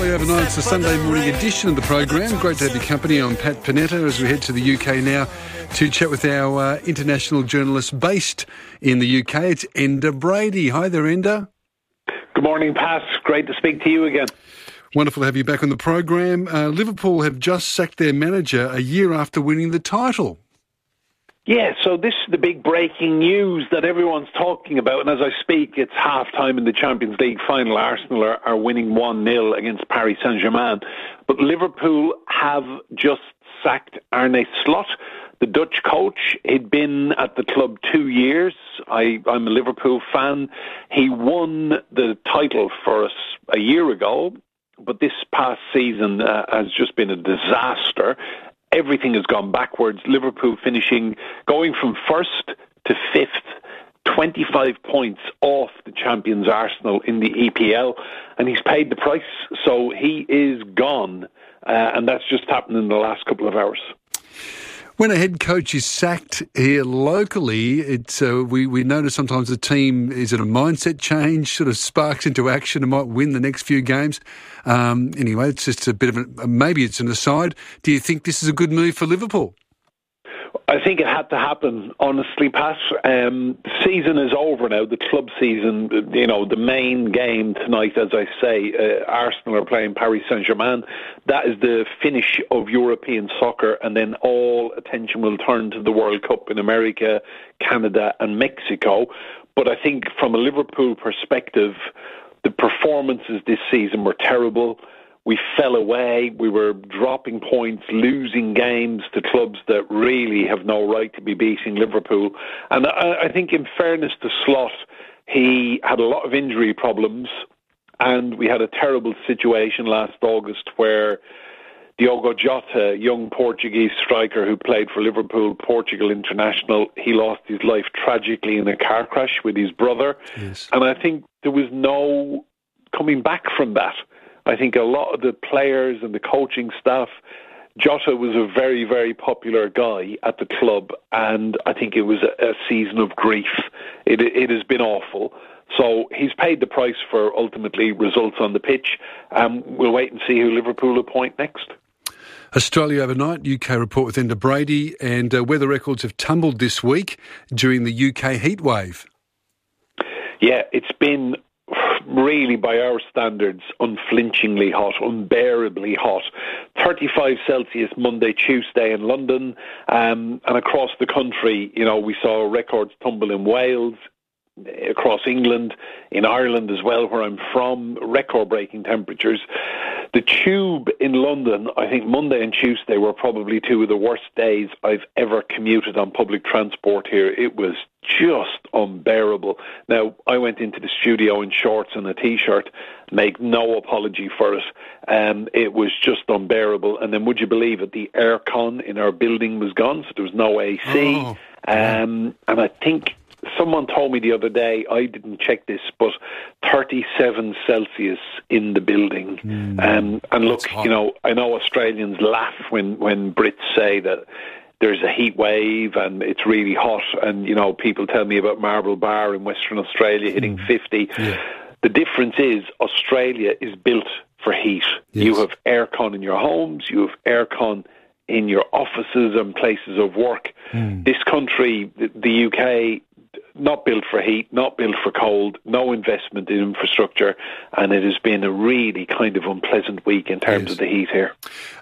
Overnight, it's the Sunday morning edition of the program. Great to have your company. I'm Pat Panetta as we head to the UK now to chat with our international journalist based in the UK. It's Enda Brady. Hi there, Enda. Good morning, Pat. Great to speak to you again. Wonderful to have you back on the program. Liverpool have just sacked their manager a year after winning the title. Yeah, so this is the big breaking news that everyone's talking about. And as I speak, it's half-time in the Champions League final. Arsenal are winning 1-0 against Paris Saint-Germain. But Liverpool have just sacked Arne Slot, the Dutch coach. He'd been at the club 2 years. I'm a Liverpool fan. He won the title for us a year ago. But this past season has just been a disaster. Everything has gone backwards. Liverpool going from first to fifth, 25 points off the champions Arsenal in the EPL, and he's paid the price, so he is gone, and that's just happened in the last couple of hours. When a head coach is sacked here locally, it's we notice sometimes the team is at a mindset change, sort of sparks into action and might win the next few games. Anyway, it's just a bit of maybe it's an aside. Do you think this is a good move for Liverpool? I think it had to happen, honestly, Pat. The season is over now, the club season. You know, the main game tonight, as I say, Arsenal are playing Paris Saint-Germain. That is the finish of European soccer, and then all attention will turn to the World Cup in America, Canada and Mexico. But I think from a Liverpool perspective, the performances this season were terrible. We fell away. We were dropping points, losing games to clubs that really have no right to be beating Liverpool. And I think in fairness to Slot, he had a lot of injury problems, and we had a terrible situation last August where Diogo Jota, young Portuguese striker who played for Liverpool, Portugal international, he lost his life tragically in a car crash with his brother. Yes. And I think there was no coming back from that. I think a lot of the players and the coaching staff, Jota was a very, very popular guy at the club, and I think it was a season of grief. It has been awful. So he's paid the price for ultimately results on the pitch. We'll wait and see who Liverpool appoint next. Australia overnight, UK report with Enda Brady, and weather records have tumbled this week during the UK heatwave. Yeah, it's been really, by our standards, unflinchingly hot, unbearably hot. 35 Celsius Monday, Tuesday in London, and across the country, you know, we saw records tumble in Wales, across England, in Ireland as well, where I'm from, record-breaking temperatures. The Tube in London, I think Monday and Tuesday were probably two of the worst days I've ever commuted on public transport here. It was just unbearable. Now, I went into the studio in shorts and a T-shirt, make no apology for it. It was just unbearable. And then would you believe it, the aircon in our building was gone, so there was no AC. Oh. And I think someone told me the other day, I didn't check this, but 37 Celsius in the building. And look, you know, I know Australians laugh when Brits say that there's a heat wave and it's really hot, and, you know, people tell me about Marble Bar in Western Australia hitting 50. Yeah. The difference is Australia is built for heat. Yes. You have aircon in your homes, you have aircon in your offices and places of work. This country, the UK, not built for heat, not built for cold, no investment in infrastructure, and it has been a really kind of unpleasant week in terms of the heat here.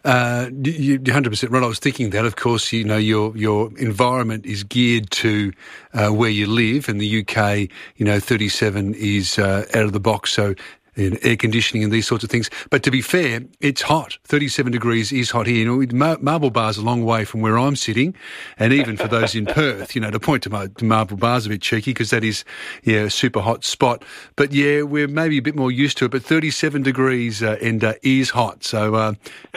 You're 100% right. I was thinking that, of course, you know, your environment is geared to where you live. In the UK, you know, 37 is out of the box, so air conditioning and these sorts of things. But to be fair, it's hot. 37 degrees is hot here. You know, Marble Bar's a long way from where I'm sitting, and even for those in Perth, you know, to point to Marble Bar's a bit cheeky because that is, yeah, a super hot spot. But yeah, we're maybe a bit more used to it. But 37 degrees is hot, so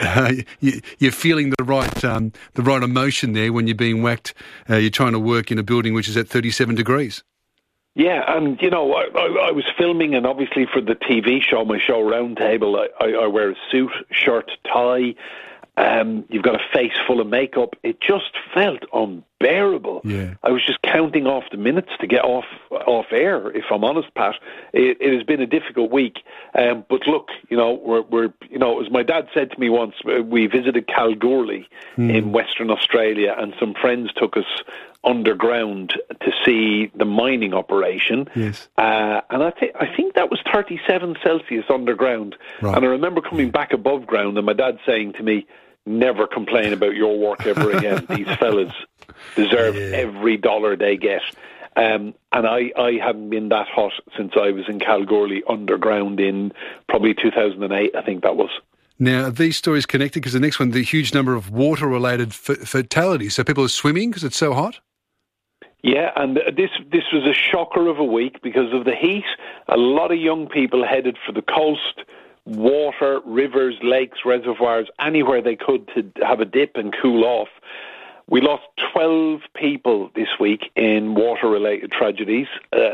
you're feeling the right emotion there when you're being whacked. You're trying to work in a building which is at 37 degrees. Yeah, and, you know, I was filming, and obviously for the TV show, my show Roundtable, I wear a suit, shirt, tie, You've got a face full of makeup. It just felt unbearable. Yeah. I was just counting off the minutes to get off air, if I'm honest, Pat. It has been a difficult week. But look, we're as my dad said to me once, we visited Kalgoorlie in Western Australia, and some friends took us underground to see the mining operation. Yes. And I think that was 37 Celsius underground. Right. And I remember coming back above ground and my dad saying to me, never complain about your work ever again. These fellas deserve every dollar they get. And I hadn't been that hot since I was in Kalgoorlie underground in probably 2008, I think that was. Now, are these stories connected? Because the next one, the huge number of water-related fatalities. So people are swimming because it's so hot? Yeah, and this was a shocker of a week because of the heat. A lot of young people headed for the coast, water, rivers, lakes, reservoirs, anywhere they could to have a dip and cool off. We lost 12 people this week in water-related tragedies,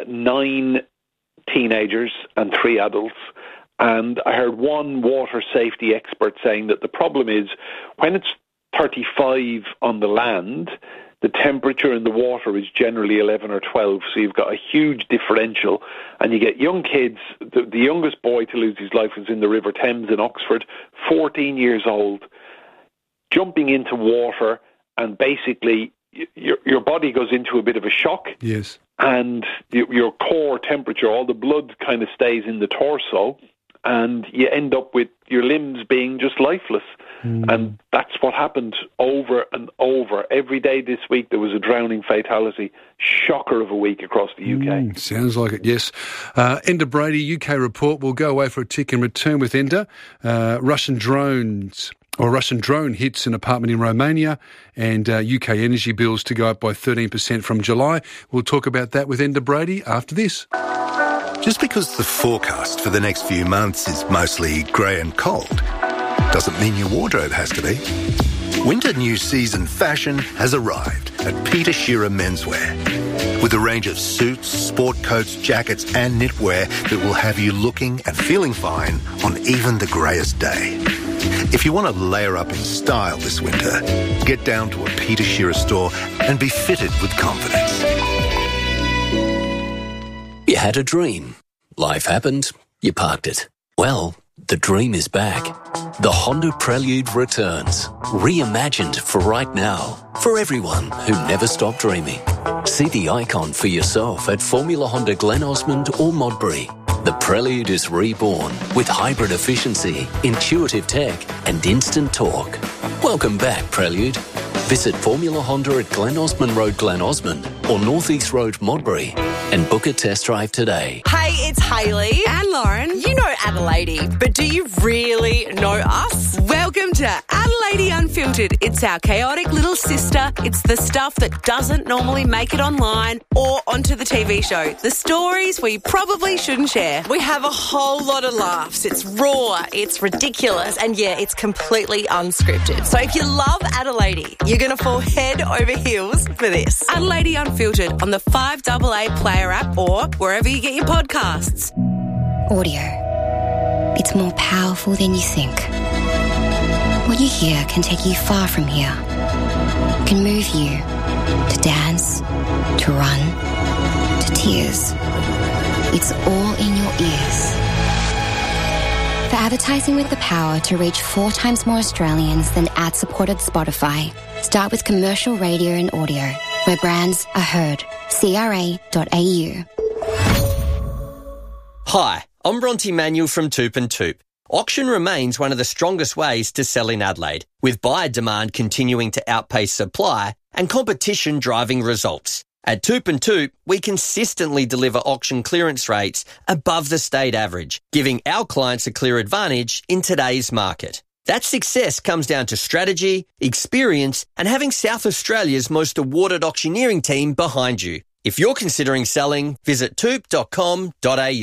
9 teenagers and 3 adults. And I heard one water safety expert saying that the problem is when it's 35 on the land, the temperature in the water is generally 11 or 12, so you've got a huge differential. And you get young kids. The youngest boy to lose his life was in the River Thames in Oxford, 14 years old, jumping into water, and basically your body goes into a bit of a shock. Yes. And your core temperature, all the blood kind of stays in the torso, and you end up with your limbs being just lifeless. And that's what happened over and over. Every day this week there was a drowning fatality. Shocker of a week across the UK. Sounds like it, yes. Enda Brady, UK report. We'll go away for a tick and return with Enda. Russian drone hits an apartment in Romania, and UK energy bills to go up by 13% from July. We'll talk about that with Enda Brady after this. Just because the forecast for the next few months is mostly grey and cold doesn't mean your wardrobe has to be. Winter new season fashion has arrived at Peter Shearer Menswear. With a range of suits, sport coats, jackets and knitwear that will have you looking and feeling fine on even the greyest day. If you want to layer up in style this winter, get down to a Peter Shearer store and be fitted with confidence. You had a dream. Life happened. You parked it. Well, the dream is back. The Honda Prelude returns. Reimagined for right now. For everyone who never stopped dreaming. See the icon for yourself at Formula Honda Glen Osmond or Modbury. The Prelude is reborn with hybrid efficiency, intuitive tech and instant torque. Welcome back, Prelude. Visit Formula Honda at Glen Osmond Road, Glen Osmond or North East Road, Modbury and book a test drive today. Hey, it's Hayley and Lauren. You know Adelaide, but do you really know us? Welcome to Adelaide Unfiltered. It's our chaotic little sister. It's the stuff that doesn't normally make it online or onto the TV show. The stories we probably shouldn't share. We have a whole lot of laughs. It's raw, it's ridiculous, and yeah, it's completely unscripted. So if you love Adelaide, you're going to fall head over heels for this. Adelaide Unfiltered on the 5AA Player app or wherever you get your podcasts. Audio. It's more powerful than you think. What you hear can take you far from here. Can move you to dance, to run, to tears. It's all in your ears. For advertising with the power to reach 4 times more Australians than ad-supported Spotify, start with commercial radio and audio, where brands are heard. CRA.au. Hi, I'm Bronte Manuel from Toop and Toop. Auction remains one of the strongest ways to sell in Adelaide, with buyer demand continuing to outpace supply and competition driving results. At Toop and Toop, we consistently deliver auction clearance rates above the state average, giving our clients a clear advantage in today's market. That success comes down to strategy, experience, and having South Australia's most awarded auctioneering team behind you. If you're considering selling, visit toop.com.au.